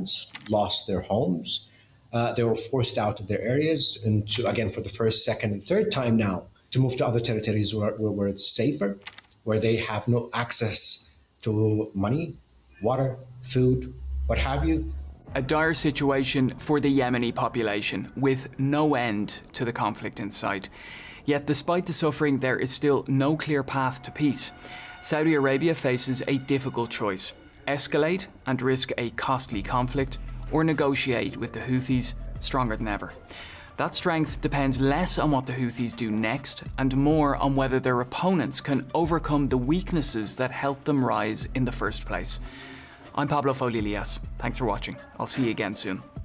lands, lost their homes. They were forced out of their areas, and to, again, for the first, second, and third time now, to move to other territories where it's safer, where they have no access to money, water, food, what have you. A dire situation for the Yemeni population, with no end to the conflict in sight. Yet despite the suffering, there is still no clear path to peace. Saudi Arabia faces a difficult choice: escalate and risk a costly conflict, or negotiate with the Houthis stronger than ever. That strength depends less on what the Houthis do next and more on whether their opponents can overcome the weaknesses that helped them rise in the first place. I'm Pablo Foley-Elias. Thanks for watching. I'll see you again soon.